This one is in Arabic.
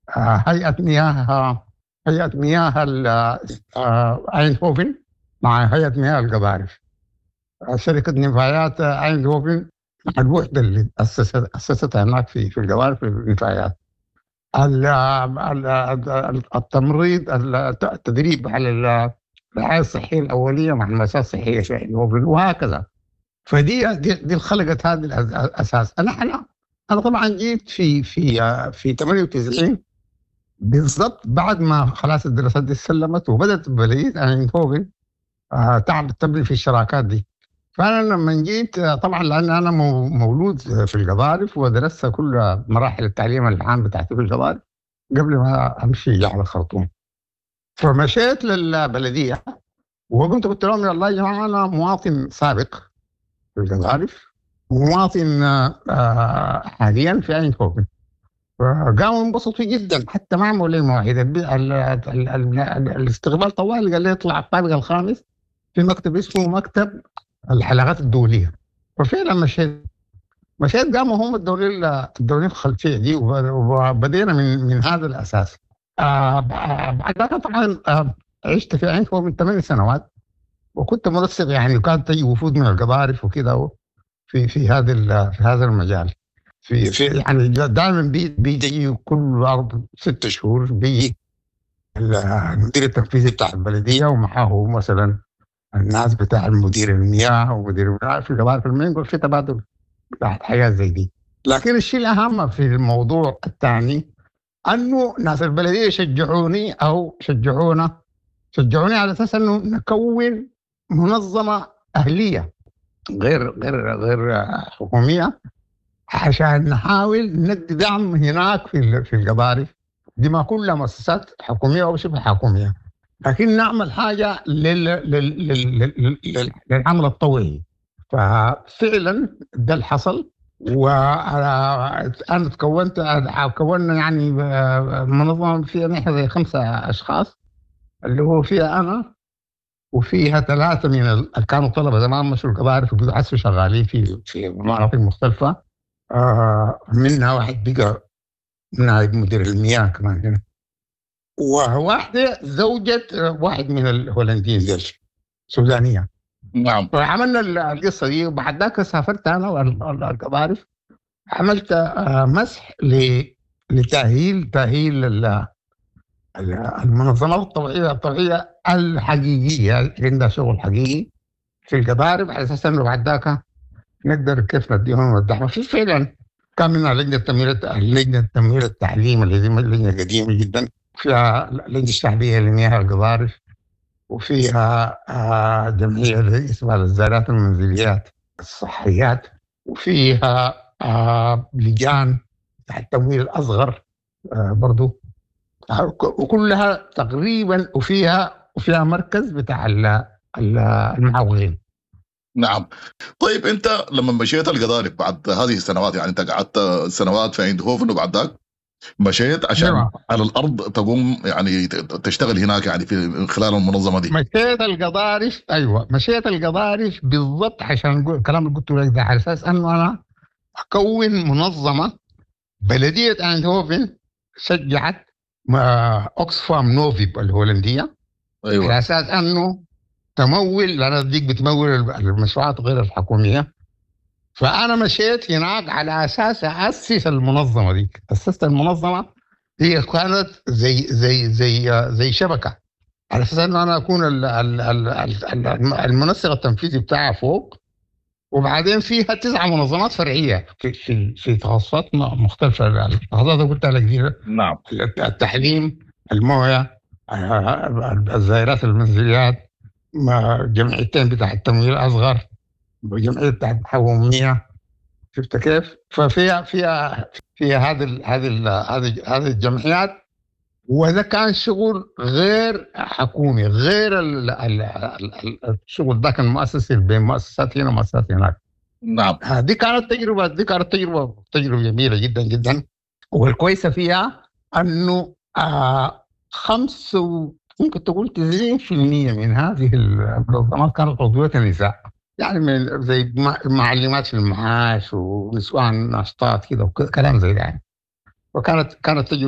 هيئة مياه أيندهوفن مع هيئة مياه القبارف. شركة نفايات أيندهوفن مع الوحدة اللي أسستها هناك في القبارف في النفايات. التمريض، التدريب على الرعاية الصحية الأولية مع المؤسسات الصحية في أيندهوفن، وهكذا. دي خلقت هذا الأساس. أنا طبعا جيت في 98 بالضبط، بعد ما خلاص الدراسات دي سلمت وبدأت بلدية أيندهوفن تبني في الشراكات دي. فأنا لما جيت طبعا لأن أنا مولود في القبارف ودرست كل مراحل التعليم العام بتاعتي في القبارف قبل ما أمشي على الخرطوم، فمشيت للبلدية قلت لهم يا الله يا جماعة أنا مواطن سابق في القبارف، مواطن حاليا في أيندهوفن. فقاموا انبسطوا جدا، حتى ما عملوا لي مواعيد. الاستقبال طوال، قال لي اطلع الطابق الخامس في مكتب اسمه مكتب الحلقات الدولية. وفعلا مشيت قاموا هم الدورين الخلفية دي، وبدينا من هذا الأساس. بعد ذلك طبعا عشت في أيندهوفن 8 سنوات، وكنت منسق يعني، وكانت تجي وفود من القبارف وكده في هذا المجال. في يعني دائما بيجي كل 6 شهور بيجي المدير التنفيذي بتاع البلدية ومعه مثلا الناس بتاع المدير المياه ومدير المياه في القبائل، المنقل في تبادل بتاع حاجات زي دي. لكن الشيء الأهم في الموضوع الثاني أنه ناس البلدية شجعونا على أساس أنه نكون منظمة أهلية غير حكومية، عشان نحاول ندي دعم هناك في القبارف دي، ما كلها مؤسسات حكومية أو شبه حكومية، لكن نعمل حاجة للعمل الطوعي. ففعلا ده اللي حصل. وأنا كونا يعني منظمة فيها نحن زي 5 أشخاص، اللي هو فيها أنا وفيها 3 من كانوا طلبة زمان مشوا القبارف وبيحسوا شغالين في مناطق مختلفة. منها واحد بقى نائب مدير المياه كمان هنا، وواحدة زوجة واحد من الهولنديين ديل سودانية. نعم. فعملنا القصة دي، وبعد ذاك سافرت أنا والقبارف، عملت مسح لتأهيل المنظمات الطوعية الحقيقية اللي عندها شغل حقيقي في القبارف، على أساس إنه بعد ذاك نقدر كيف نديهم الدعم. في فعلا كان منها لجنة تمويل التعليم اللي دي لجنة قديمة جدا، فيها لجنة الشعبية لمياه القبارف، وفيها جمعية اللي اسمها الزارات المنزليات الصحيات، وفيها لجان تحت تمويل الأصغر برضو، وكلها تقريبا، وفيها مركز بتاع المعوقين. نعم. طيب انت لما مشيت القضارف بعد هذه السنوات، يعني انت قعدت سنوات في ايندهوفن وبعد ذاك مشيت عشان على الارض تقوم يعني تشتغل هناك يعني في خلال المنظمه دي. مشيت القضارف بالضبط عشان نقول الكلام اللي قلته لك ده، على اساس انه انا اكون منظمه. بلديه ايندهوفن شجعت اوكسفام نوفيب الهولنديه، ايوه، على اساس انه تمول، لأن ديك بتمول المشروعات غير الحكومية. فأنا مشيت هناك على أساس أسس المنظمة دي. أسست المنظمة، هي كانت زي شبكة، على أساس أنه أنا أكون المنسق التنفيذي بتاعها فوق، وبعدين فيها 9 منظمات فرعية في تخصصات مختلفة. التخصصات قلت لك دي، نعم، التحليم، الموية، الزائرات المنزليات، جمعيتين بتاع التمويل الأصغر، وجمعية بتاع الحكومية. شفت كيف؟ فيها هذه الجمعيات. وإذا كان شغل غير حكومي، غير الشغل ده كان مؤسسي بين مؤسسات هنا ومؤسسات هناك. نعم. دي كانت تجربة جميلة جدا جدا. والكويسة فيها أنه 5 ممكن تقول 90% من هذه المنظمات كانت عضوية النساء، يعني من زي معلمات في المعاش ونسوان ناشطات كده وكلام زي ده يعني. وكانت تجربة